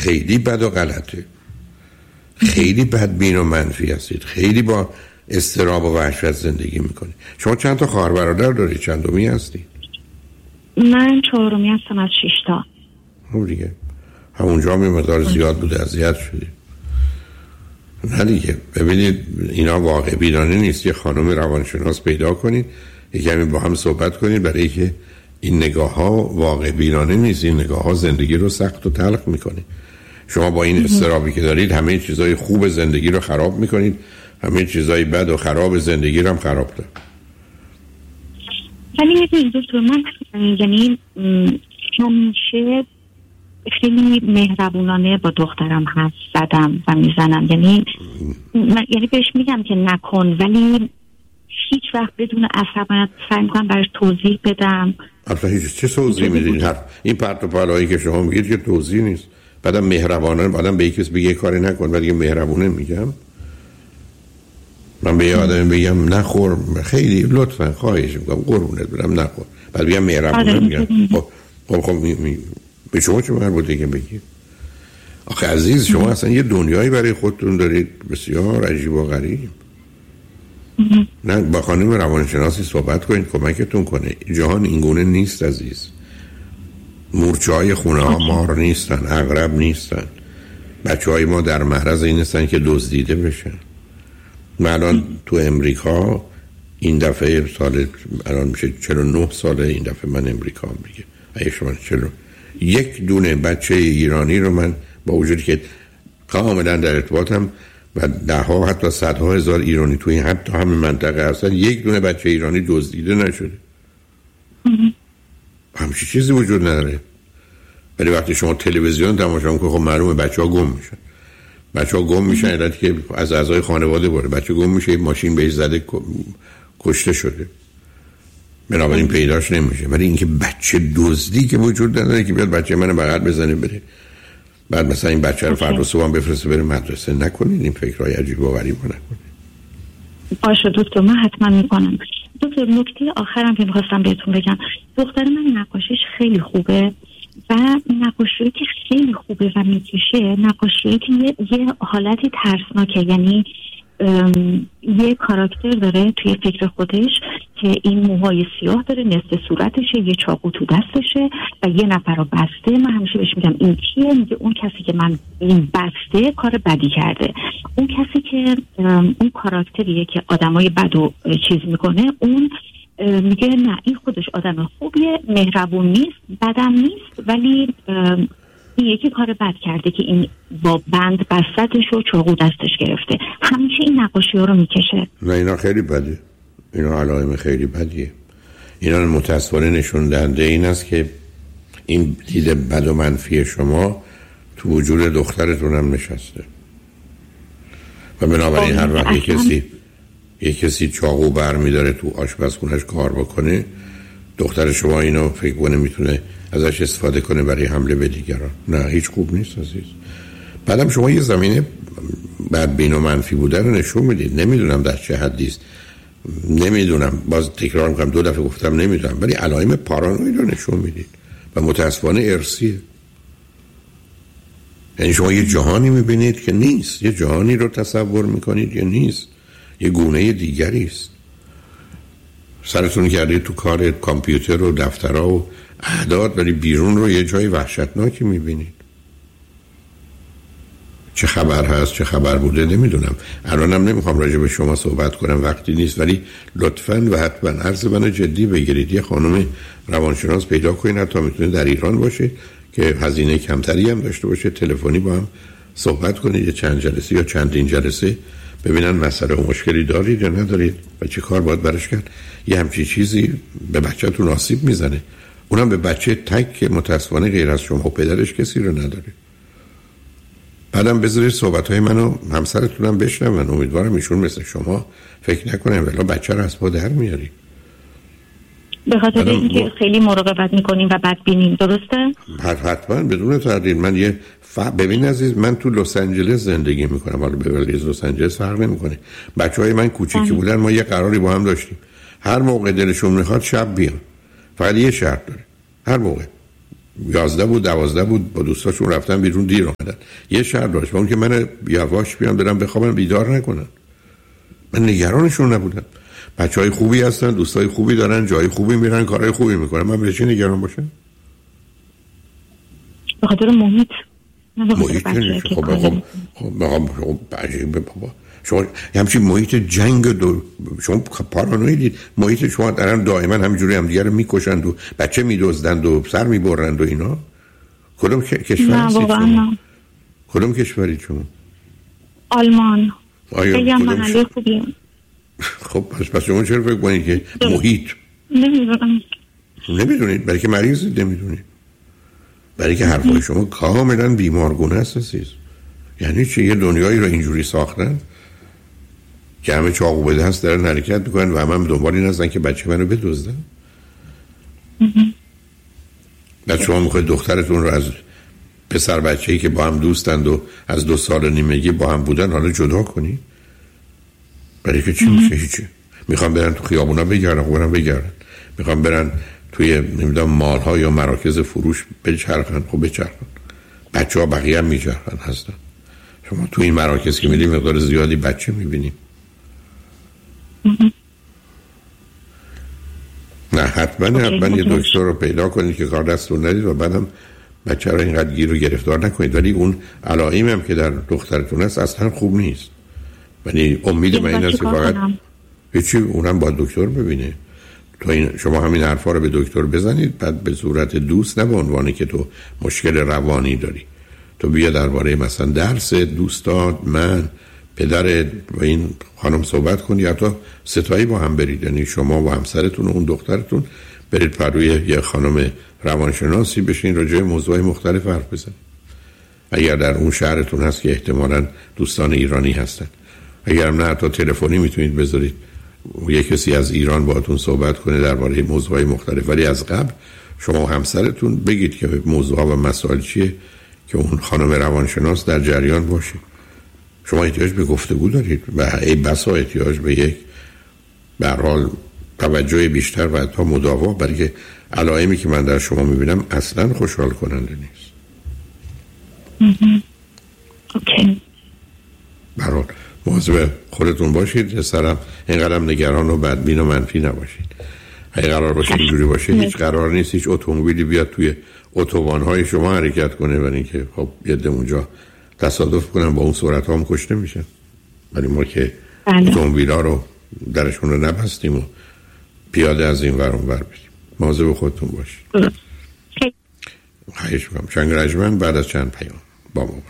خیلی بد و غلطه، خیلی بدبین و منفی هستید، خیلی با اضطراب و وحشت زندگی میکنید. شما چند تا خواهر برادر دارید؟ چندمی هستید؟ من چهارمی هستم از 6 تا. خب دیگه همونجا هم مقدار زیاد بوده، اذیت شدید. نه دیگه ببینید اینا واقع بینانه نیست. یه خانم روانشناس پیدا کنید، یکی همین با هم صحبت کنید، برای که این نگاه ها واقع بینانه نیست. این نگاه ها زندگی رو سخت و تلخ میکنه. شما با این اضطرابی که دارید همه چیزای خوب زندگی رو خراب میکنید، همه چیزای بد و خراب زندگی رو هم خراب دارید. ولی دکتر من یعنی همیشه خیلی مهربونانه با دخترم حرف زدم و میزنم، یعنی بهش میگم که نکن، ولی هیچ وقت بدون عصبانیت سعی میکنم براش توضیح بدم. اصلا هیچ چه توضیح میدین؟ این پرت و پلایی که شما میگید که توضیح نیست. بعدم مهربانانه آدم به یکی بگه کاری نکن، بعد دیگه مهربونه میگم. من به یه آدم بگم نخور، خیلی لطفا خواهش میکنم قربونت برم نخور، بعد بگم مهربونه میگم. خب به شما چه مربوطه که بگید؟ آخه عزیز شما اصلا یه دنیایی برای خودتون دارید بسیار عجیب و غریب. نه با خانم روانشناسی صحبت کنید کمکتون کنه. جهان اینگونه نیست عزیز. مورچه های خونه ها مار نیستن، عقرب نیستن. بچه های ما در معرض این هستن که دزدیده بشن. من الان تو امریکا این دفعه الان میشه 49 ساله این دفعه من امریکا هم دیگه. اگه شما یک دونه بچه ایرانی رو من با وجودی که کاملا در ارتباطم و ده ها حتی صدها هزار ایرانی توی حتی همین منطقه هستن، یک دونه بچه ایرانی دزدیده نشده. همچی چیزی وجود نداره. ولی وقتی شما تلویزیون تماشا میکنید خب معلومه بچه‌ها گم میشن علتی که از اعضای خانواده بوده. بچه گم میشه، ماشین بهش زده کشته شده، بنابراین پیداش نمیشه. ولی اینکه بچه دزدی که وجود نداره که بیاد بچه من بغل بزنه بره، بعد مثلا این بچه رو فردا صبح بفرسته بره مدرسه. نکنید این فکرهای عجیب و غریب رو نکنید. باشه دکتر من حتما میکنم. دکتر نکته آخرم که میخواستم بهتون بگم، دختر من نقاشیش خیلی خوبه و نقاشی که خیلی خوبه و میکشه، نقاشی که یه حالتی ترسناکه، یعنی یه کاراکتر داره توی فکر خودش که این موهای سیاه داره، نصف صورتشه، یه چاقو تو دستشه و یه نفر رو بسته. من همیشه بهش میگم این کیه؟ میگه اون کسی که من این بسته کار بدی کرده. اون کسی که اون کاراکتریه که آدمای بدو چیز میکنه، اون میگه نه این خودش آدم خوبیه، مهربون نیست، بدم نیست، ولی این یکی کار بد کرده که این با بند بستش و چاقو دستش گرفته. همیشه این نقاشی ها رو میکشه. نه اینا خیلی بده، اینا علائم خیلی بدیه. اینا متأسفانه نشون دهنده این است که این دید بد و منفی شما تو وجود دخترتون هم نشسته و بنابراین هر وقت یک کسی چاقو برمیداره تو آشپزخونه‌اش کار بکنه، دختر شما اینو فکر کنه میتونه ازش استفاده کنه برای حمله به دیگران. نه هیچ خوب نیست عزیز. بعدم شما یه زمینه بدبین و منفی بوده رو نشون میدید. نمیدونم در چه حدی است، نمیدونم، باز تکرار میکنم، 2 دفعه گفتم نمیدونم، ولی علائم پارانوید رو نشون میدید و متاسفانه ارثیه. یعنی شما یه جهانی میبینید که نیست، یه جهانی رو تصور میکنید که نیست، یه گونه دیگری است. سرتون کردید تو کار کامپیوتر و دفترها و اعداد، ولی بیرون رو یه جای وحشتناکی میبینید. چه خبر هست، چه خبر بوده نمیدونم. الانم نمیخوام راجع به شما صحبت کنم، وقتی نیست، ولی لطفاً و حتما عرض منو جدی بگیرید. یه خانم روانشناس پیدا کنید، حتی میتونه در ایران باشه که هزینه کمتری هم داشته باشه، تلفنی با هم صحبت کنید، یه چند جلسه یا چندین جلسه، ببینن مسئله و مشکلی دارید یا ندارید و چه کار باید برش کرد. یه همچی چیزی به بچه‌تون آسیب میزنه، اونم به بچه تک که متاسفانه غیر از شما و پدرش کسی رو نداره. بعدم بذارید صحبت‌های منو همسرتونم بشنون. امیدوارم ایشون مثل شما فکر نکنه ولی بچه رو از پا در میاری. به خاطر اینکه خیلی مراقبت میکنیم و بدبینیم. درسته؟ حتما بدون تردید. من ببین عزیز، من تو لس آنجلس زندگی میکنم، حالا بیورلی هیلز لس آنجلس فرق نمیکنه. بچهای من کوچیکی بودن، ما یه قراری با هم داشتیم هر موقع دلشون میخواد شب بیان. فقط یه شرط داره، هر موقع 11 بود 12 بود با دوستاشون رفتن بیرون دیر اومدن. یه شرط داشت اون که من یواش بیام برم بخوابم بیدار نکنن. من نگرانشون نبودم. بچهای خوبی هستن، دوستای خوبی دارن، جای خوبی میرن، کارهای خوبی میکنن. من به چی نگران باشم؟ به خاطر محیط. محیط خب عجیبه بابا. شما همچین محیط جنگ شما پارانویدید. محیط شما دارن دائما همینجوری هم دیگه رو میکشند و بچه میدزدند و سر میبرند و اینا. کدوم کشوری هستید شما؟ کدوم کشوری شما؟ آلمان. خیلی هم محله خوبیه. خب پس شما چرا فکر کنید که محیط؟ نمیدونید برای که مریضید. نمیدونید برای که حرفای شما کاملا بیمارگونه است عزیز. یعنی چه یه دنیایی رو اینجوری ساختن که همه چاقو به دست دارن حرکت میکنن و همه دنبال این هستن که بچه منو بدزدن. بعد شما میخواید دخترتون رو از پسر بچه‌ای که با هم دوستند و از 2 سال نیمگی با هم بودن حالا جدا کنی؟ برای که چی میشه؟ هیچی. میخوام برن تو خیابونا بگردن، خب برن بگردن. میخوام برن توی نمیدونم مال‌ها یا مراکز فروش بچرخن، خب بچرخن. بچه‌ها بقیه هم میچرخن هستن. شما تو این مراکز که میری مقدار زیادی بچه میبینی. نه حتما یه دکتر رو پیدا کنید که کار دستون ندید و بعدم بچه رو اینقدر گیر و گرفتار نکنید. ولی اون علائمی هم که در دخترتون هست اصلا خوب نیست. ولی امید من این است که فقط هیچی اونم با دکتر ببینه. شما همین حرفا رو به دکتر بزنید، بعد به صورت دوست، نه به عنوانی که تو مشکل روانی داری. تو بیا درباره مثلا درس، دوستات، من، پدرت و این خانم صحبت کنی، یا تا ستایی با هم برید. یعنی شما و همسرتون و اون دخترتون برید پروی یه خانم روانشناسی بشین راجع به موضوعات مختلف حرف بزنید. اگر در اون شهرتون هست که احتمالاً دوستان ایرانی هستن، اگر نه تا تلفنی میتونید بذارید یه کسی از ایران باهاتون صحبت کنه درباره موضوعات مختلف. ولی از قبل شما و همسرتون بگید که موضوعات و مسائل چیه که اون خانم روانشناس در جریان باشه. شما احتیاج به گفتگو دارید و ای بسا احتیاج به یک به هر حال توجه بیشتر و حتی مداوا، برای که علائمی که من در شما میبینم اصلا خوشحال کننده نیست. اوکی. برای مواظب خودتون باشید، سرم اینقدر نگران و بدبین و منفی نباشید. اگه قرار باشه اینجوری باشه هیچ قرار نیست هیچ اتومبیلی بیاد توی اتوبان‌های شما حرکت کنه، ولی اینکه خب یه ده اونجا تصادف کنن با اون سرعت هم کشته میشن. ولی ما که اتومبیل‌ها رو درشون رو نبستیم و پیاده از این ور اون ور بریم. مواظب خودتون باشید. خواهش می‌کنم. شنگ رجمن بعد از چند پیام با ما